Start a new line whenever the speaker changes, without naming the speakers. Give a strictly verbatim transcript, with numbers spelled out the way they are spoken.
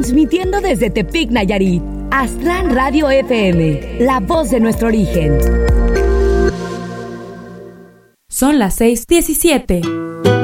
Transmitiendo desde Tepic, Nayarit, Aztlán Radio F M, la voz de nuestro origen.
Son las seis diecisiete.